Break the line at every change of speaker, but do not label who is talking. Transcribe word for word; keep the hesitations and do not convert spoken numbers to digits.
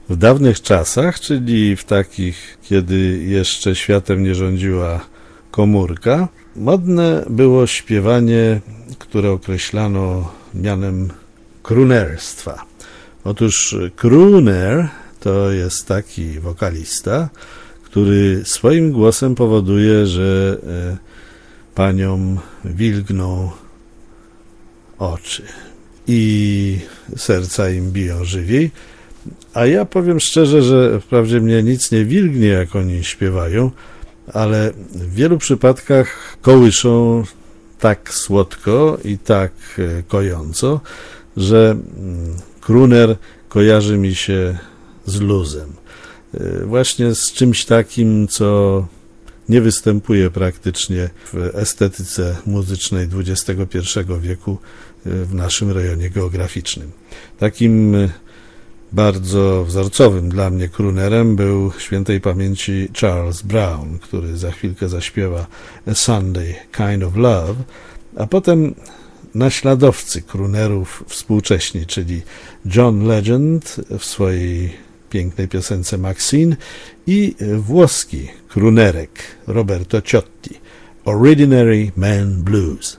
W dawnych czasach, czyli w takich, kiedy jeszcze światem nie rządziła komórka, modne było śpiewanie, które określano mianem croonerstwa. Otóż crooner to jest taki wokalista, który swoim głosem powoduje, że paniom wilgną oczy i serca im biją żywiej. A ja powiem szczerze, że wprawdzie mnie nic nie wilgnie, jak oni śpiewają, ale w wielu przypadkach kołyszą tak słodko i tak kojąco, że crooner kojarzy mi się z luzem. Właśnie z czymś takim, co nie występuje praktycznie w estetyce muzycznej dwudziestego pierwszego wieku w naszym rejonie geograficznym. Takim bardzo wzorcowym dla mnie croonerem był świętej pamięci Charles Brown, który za chwilkę zaśpiewa A Sunday Kind of Love, a potem naśladowcy croonerów współcześni, czyli John Legend w swojej pięknej piosence Maxine i włoski croonerek Roberto Ciotti, Ordinary Man Blues.